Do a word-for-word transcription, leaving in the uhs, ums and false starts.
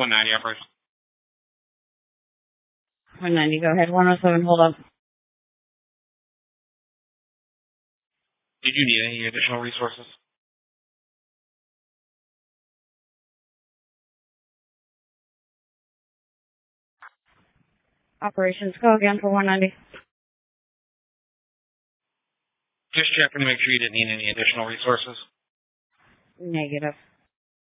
one ninety operation. one ninety, go ahead. one oh seven, hold up. Did you need any additional resources? Operations, go again for one ninety. Just checking to make sure you didn't need any additional resources. Negative.